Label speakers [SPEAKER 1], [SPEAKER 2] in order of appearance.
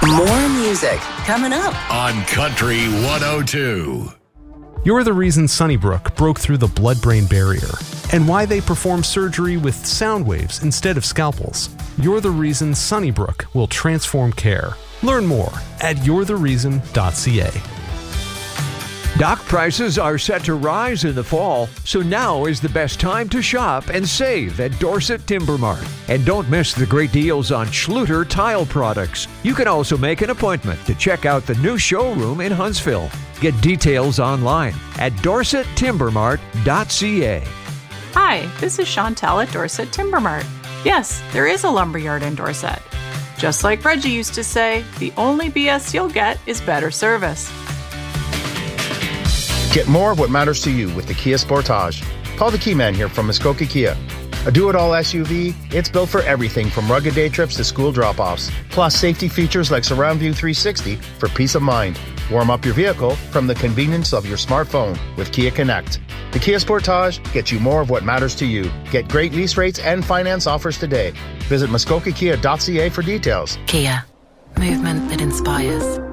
[SPEAKER 1] More music coming up
[SPEAKER 2] on Country 102.
[SPEAKER 3] You're the reason Sunnybrook broke through the blood-brain barrier and why they perform surgery with sound waves instead of scalpels. You're the reason Sunnybrook will transform care. Learn more at you'rethereason.ca.
[SPEAKER 4] Dock prices are set to rise in the fall, so now is the best time to shop and save at Dorset Timber Mart. And don't miss the great deals on Schluter tile products. You can also make an appointment to check out the new showroom in Huntsville. Get details online at dorsettimbermart.ca.
[SPEAKER 5] Hi, this is Chantel at Dorset Timber Mart. Yes, there is a lumberyard in Dorset. Just like Reggie used to say, the only BS you'll get is better service.
[SPEAKER 6] Get more of what matters to you with the Kia Sportage. Paul the Keyman here from Muskoka Kia. A do-it-all SUV, it's built for everything from rugged day trips to school drop-offs. Plus safety features like Surround View 360 for peace of mind. Warm up your vehicle from the convenience of your smartphone with Kia Connect. The Kia Sportage gets you more of what matters to you. Get great lease rates and finance offers today. Visit muskokakia.ca for details.
[SPEAKER 1] Kia, movement that inspires.